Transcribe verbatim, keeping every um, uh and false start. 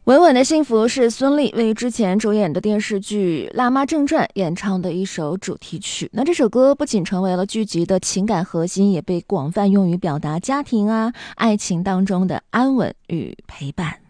稳稳的幸福是孙俪为之前主演的电视剧《辣妈正传》演唱的一首主题曲。那这首歌不仅成为了剧集的情感核心，也被广泛用于表达家庭啊、爱情当中的安稳与陪伴。